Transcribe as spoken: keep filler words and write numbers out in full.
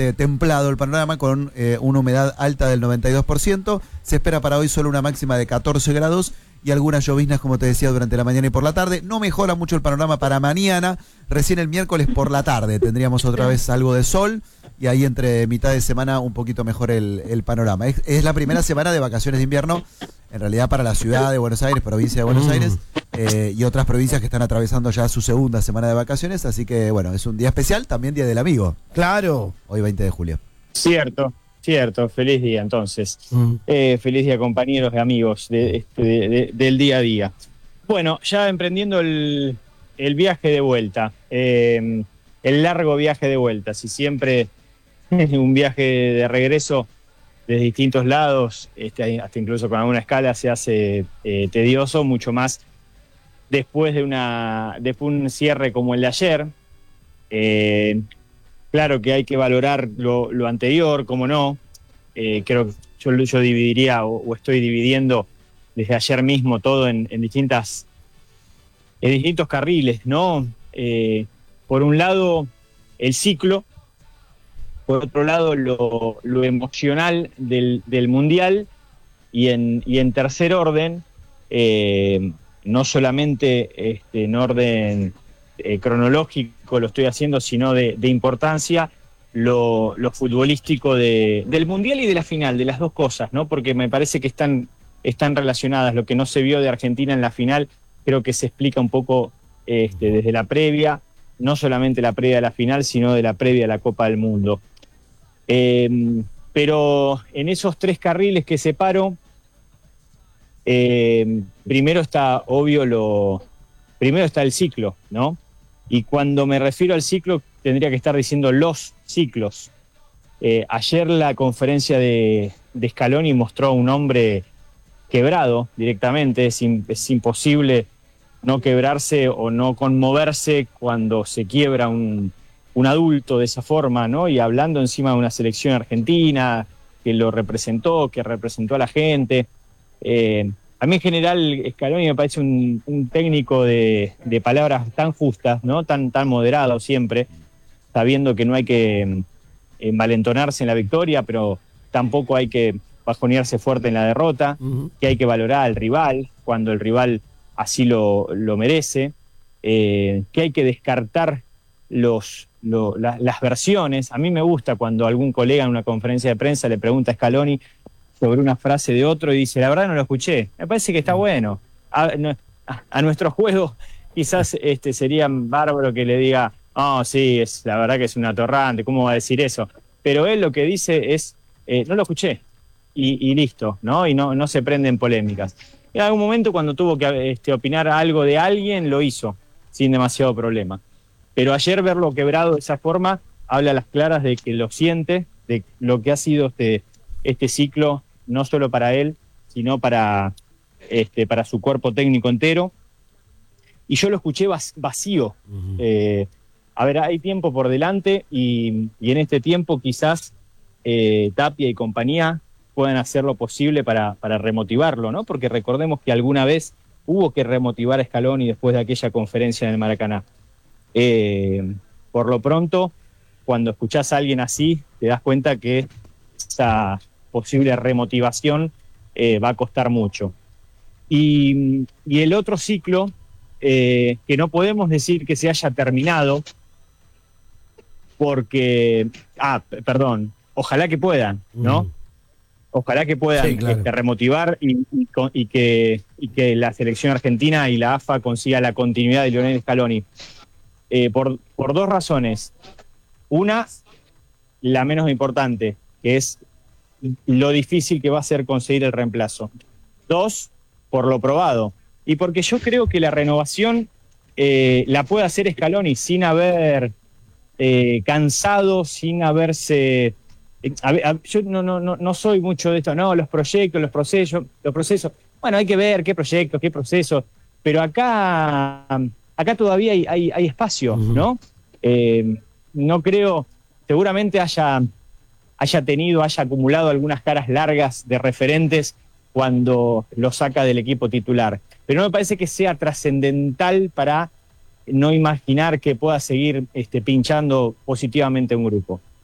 Eh, templado el panorama con eh, una humedad alta del noventa y dos por ciento. Se espera para hoy solo una máxima de catorce grados y algunas lloviznas, como te decía, durante la mañana y por la tarde. No mejora mucho el panorama para mañana. Recién el miércoles por la tarde tendríamos otra vez algo de sol y ahí entre mitad de semana un poquito mejor el, el panorama. Es, es la primera semana de vacaciones de invierno, en realidad para la ciudad de Buenos Aires, provincia de Buenos Aires, eh, y otras provincias que están atravesando ya su segunda semana de vacaciones, así que bueno, es un día especial, también Día del Amigo. Claro. Hoy veinte de julio. Cierto, cierto. Feliz día entonces. Mm. Eh, feliz día, compañeros y amigos de, de, de, del día a día. Bueno, ya emprendiendo el, el viaje de vuelta, eh, el largo viaje de vuelta. Si siempre un viaje de regreso desde distintos lados, este, hasta incluso con alguna escala, se hace eh, tedioso, mucho más después de, una, después de un cierre como el de ayer. Eh, claro que hay que valorar lo, lo anterior, cómo no. Eh, creo que yo, yo dividiría o, o estoy dividiendo desde ayer mismo todo en, en, distintas, en distintos carriles, ¿no? Eh, por un lado, el ciclo. Por otro lado, lo, lo emocional del, del Mundial y en, y en tercer orden, eh, no solamente este, en orden eh, cronológico lo estoy haciendo, sino de, de importancia, lo, lo futbolístico de, del Mundial y de la final, de las dos cosas, ¿no? Porque me parece que están, están relacionadas. Lo que no se vio de Argentina en la final creo que se explica un poco este, desde la previa, no solamente la previa a la final, sino de la previa a la Copa del Mundo. Eh, pero en esos tres carriles que separo, eh, primero está obvio lo, primero está el ciclo, ¿no? Y cuando me refiero al ciclo, tendría que estar diciendo los ciclos. Eh, ayer la conferencia de, de Scaloni mostró a un hombre quebrado directamente. Es, in, es imposible no quebrarse o no conmoverse cuando se quiebra un un adulto de esa forma, ¿no? Y hablando encima de una selección argentina que lo representó, que representó a la gente. Eh, a mí en general Scaloni me parece un, un técnico de, de palabras tan justas, ¿no? Tan, tan moderado siempre, sabiendo que no hay que eh, malentonarse en la victoria, pero tampoco hay que bajonearse fuerte en la derrota, uh-huh. Que hay que valorar al rival cuando el rival así lo, lo merece, eh, que hay que descartar los Lo, la, las versiones. A mí me gusta cuando algún colega en una conferencia de prensa le pregunta a Scaloni sobre una frase de otro y dice, la verdad no lo escuché. Me parece que está bueno. A, no, a, a nuestro juego quizás este, sería bárbaro que le diga, oh, sí, es, la verdad que es un atorrante, ¿cómo va a decir eso? Pero él lo que dice es, eh, no lo escuché, y, y listo, ¿no? Y no, no se prenden polémicas. En algún momento cuando tuvo que este, opinar algo de alguien, lo hizo, sin demasiado problema. Pero ayer verlo quebrado de esa forma habla a las claras de que lo siente, de lo que ha sido este, este ciclo, no solo para él, sino para, este, para su cuerpo técnico entero. Y yo lo escuché vacío. Uh-huh. Eh, a ver, hay tiempo por delante y, y en este tiempo quizás eh, Tapia y compañía puedan hacer lo posible para, para remotivarlo, ¿no? Porque recordemos que alguna vez hubo que remotivar a Scaloni después de aquella conferencia en el Maracaná. Eh, por lo pronto, cuando escuchás a alguien así, te das cuenta que esa posible remotivación eh, va a costar mucho. Y, y el otro ciclo, eh, que no podemos decir que se haya terminado, porque, ah, perdón, ojalá que puedan, ¿no? Mm. Ojalá que puedan sí, claro. este, remotivar y, y, y, que, y que la selección argentina y la A F A consiga la continuidad de Lionel Scaloni. Eh, por, por dos razones. Una, la menos importante, que es lo difícil que va a ser conseguir el reemplazo. Dos, por lo probado. Y porque yo creo que la renovación eh, la puede hacer Scaloni sin haber eh, cansado, sin haberse... Eh, a ver, a, yo no, no, no, no soy mucho de esto, no, los proyectos, los procesos, los procesos. Bueno, hay que ver qué proyectos, qué procesos, pero acá... Acá todavía hay, hay, hay espacio, ¿no? Eh, no creo, seguramente haya, haya tenido, haya acumulado algunas caras largas de referentes cuando lo saca del equipo titular. Pero no me parece que sea trascendental para no imaginar que pueda seguir este, pinchando positivamente un grupo.